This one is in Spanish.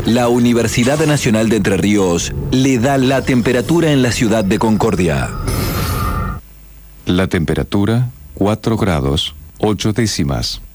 La Universidad Nacional de Entre Ríos le da la temperatura en la ciudad de Concordia. La temperatura, 4 grados, 8 décimas.